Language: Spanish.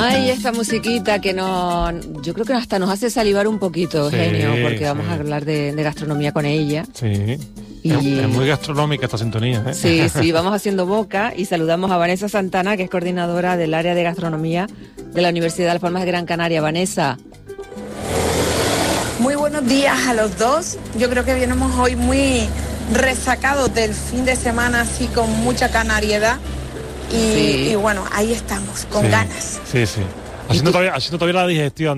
Ay, esta musiquita que yo creo que hasta nos hace salivar un poquito, Sí, Genio, porque vamos sí. a hablar de gastronomía con ella. Sí. Y- Es muy gastronómica esta sintonía, ¿eh? Sí, vamos haciendo boca y saludamos a Vanessa Santana, que es coordinadora del área de gastronomía de la Universidad de Las Palmas de Gran Canaria. Vanessa. Muy buenos días a los dos. Yo creo que venimos hoy muy resacados del fin de semana, así con mucha canariedad. Sí. Y bueno, ahí estamos, con Sí, ganas. Sí. Haciendo todavía la digestión